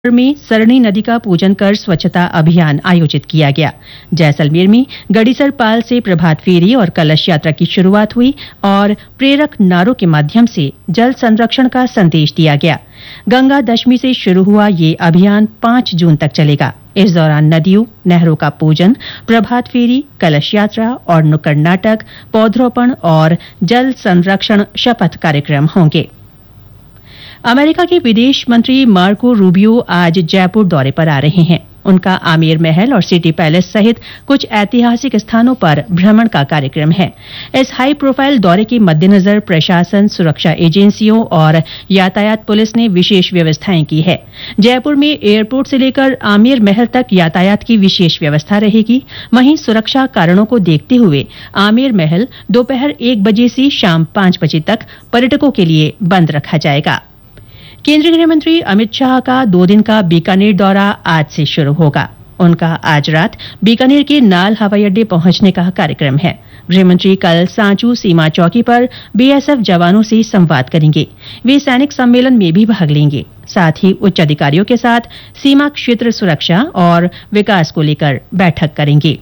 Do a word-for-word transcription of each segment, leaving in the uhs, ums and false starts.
में सरणी नदी का पूजन कर स्वच्छता अभियान आयोजित किया गया। जैसलमेर में गड़ीसर पाल से प्रभात फेरी और कलश यात्रा की शुरुआत हुई और प्रेरक नारों के माध्यम से जल संरक्षण का संदेश दिया गया। गंगा दशमी से शुरू हुआ ये अभियान पांच जून तक चलेगा। इस दौरान नदियों, नहरों का पूजन, प्रभात फेरी, कलश यात्रा और नुक्कड़ नाटक, पौधरोपण और जल संरक्षण शपथ कार्यक्रम होंगे। अमेरिका के विदेश मंत्री मार्को रूबियो आज जयपुर दौरे पर आ रहे हैं। उनका आमेर महल और सिटी पैलेस सहित कुछ ऐतिहासिक स्थानों पर भ्रमण का कार्यक्रम है। इस हाई प्रोफाइल दौरे के मद्देनजर प्रशासन, सुरक्षा एजेंसियों और यातायात पुलिस ने विशेष व्यवस्थाएं की है। जयपुर में एयरपोर्ट से लेकर आमेर महल तक यातायात की विशेष व्यवस्था रहेगी। वहीं सुरक्षा कारणों को देखते हुए आमेर महल दोपहर एक बजे से शाम पांच बजे तक पर्यटकों के लिए बंद रखा जाएगा। केंद्रीय गृह मंत्री अमित शाह का दो दिन का बीकानेर दौरा आज से शुरू होगा। उनका आज रात बीकानेर के नाल हवाई अड्डे पहुंचने का कार्यक्रम है। गृहमंत्री कल सांचू सीमा चौकी पर बीएसएफ जवानों से संवाद करेंगे। वे सैनिक सम्मेलन में भी भाग लेंगे। साथ ही उच्च अधिकारियों के साथ सीमा क्षेत्र सुरक्षा और विकास को लेकर बैठक करेंगे।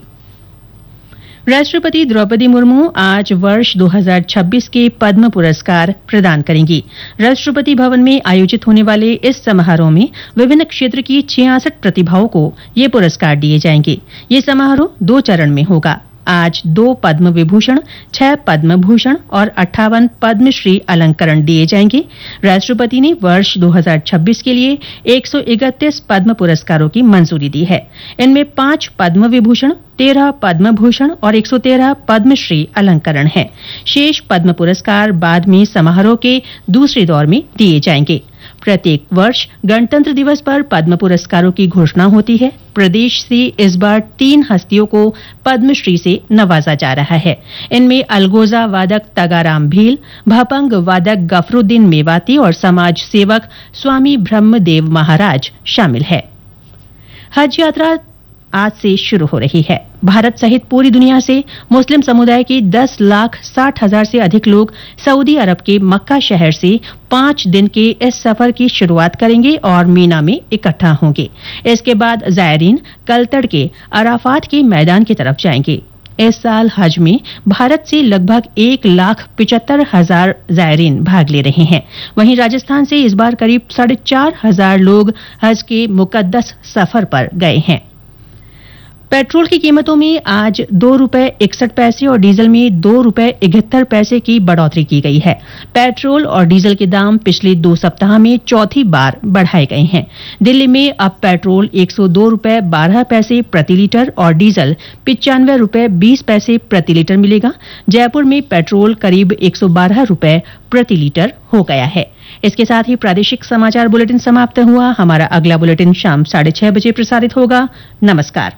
राष्ट्रपति द्रौपदी मुर्मू आज वर्ष दो हज़ार छब्बीस के पद्म पुरस्कार प्रदान करेंगी। राष्ट्रपति भवन में आयोजित होने वाले इस समारोह में विभिन्न क्षेत्र की छियासठ प्रतिभाओं को ये पुरस्कार दिए जाएंगे। ये समारोह दो चरण में होगा। आज दो पद्म विभूषण, छह पद्म भूषण और अट्ठावन पद्मश्री अलंकरण दिए जाएंगे। राष्ट्रपति ने वर्ष दो हज़ार छब्बीस के लिए एक सौ इकतीस पद्म पुरस्कारों की मंजूरी दी है। इनमें पांच पद्म विभूषण, तेरह पद्म भूषण और एक सौ तेरह पद्मश्री अलंकरण हैं। शेष पद्म पुरस्कार बाद में समारोह के दूसरे दौर में दिए जाएंगे। प्रत्येक वर्ष गणतंत्र दिवस पर पद्म पुरस्कारों की घोषणा होती है। प्रदेश से इस बार तीन हस्तियों को पद्मश्री से नवाजा जा रहा है। इनमें अलगोजा वादक तगाराम भील, भपंग वादक गफरुद्दीन मेवाती और समाज सेवक स्वामी ब्रह्मदेव महाराज शामिल है। हज यात्रा आज से शुरू हो रही है। भारत सहित पूरी दुनिया से मुस्लिम समुदाय के दस लाख साठ हजार से अधिक लोग सऊदी अरब के मक्का शहर से पांच दिन के इस सफर की शुरुआत करेंगे और मीना में इकट्ठा होंगे। इसके बाद जायरीन कल तड़के अराफात के मैदान की तरफ जाएंगे। इस साल हज में भारत से लगभग एक लाख पिचहत्तर हजार जायरीन भाग ले रहे हैं। वहीं राजस्थान से इस बार करीब साढ़े चार हजार लोग हज के मुकद्दस सफर पर गए हैं। पेट्रोल की कीमतों में आज दो रुपए इकसठ पैसे और डीजल में दो रुपए इकहत्तर पैसे की बढ़ोतरी की गई है। पेट्रोल और डीजल के दाम पिछले दो सप्ताह में चौथी बार बढ़ाए गए हैं। दिल्ली में अब पेट्रोल एक सौ दो रुपए बारह पैसे प्रति लीटर और डीजल पिचानवे रुपए बीस पैसे प्रति लीटर मिलेगा। जयपुर में पेट्रोल करीब एक सौ बारह रुपए प्रति लीटर हो गया है। इसके साथ ही प्रादेशिक समाचार बुलेटिन समाप्त हुआ। हमारा अगला बुलेटिन शाम साढ़े छह बजे प्रसारित होगा। नमस्कार।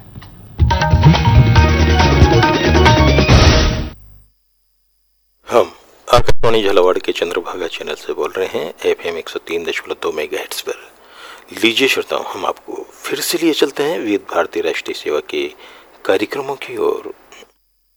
हम आकाशवाणी झालावाड़ के चंद्रभागा चैनल से बोल रहे हैं एफएम एक सौ तीन दशमलव दो मेगाहर्ट्ज पर। लीजिए श्रोताओं, हम आपको फिर से लिए चलते हैं विविध भारती राष्ट्रीय सेवा के कार्यक्रमों की ओर।